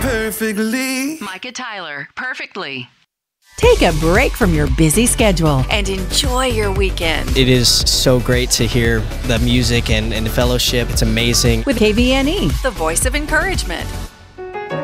perfectly. Micah Tyler, Perfectly. Take a break from your busy schedule and enjoy your weekend It is so great to hear the music and the fellowship. It's amazing. with KVNE, the voice of encouragement.